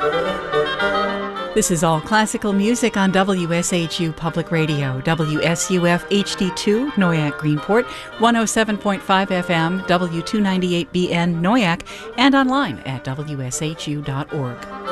This is all classical music on WSHU Public Radio, WSUF HD2, Noyak Greenport, 107.5 FM, W298BN Noyak, and online at WSHU.org.